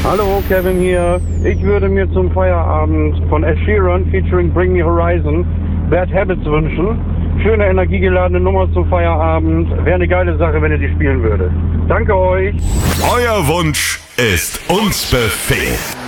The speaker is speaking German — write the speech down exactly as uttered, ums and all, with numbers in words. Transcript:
Hallo, Kevin hier. Ich würde mir zum Feierabend von Ed Sheeran featuring Bring Me Horizon Bad Habits wünschen. Schöne, energiegeladene Nummer zum Feierabend. Wäre eine geile Sache, wenn ihr die spielen würdet. Danke euch. Euer Wunsch ist uns Befehl.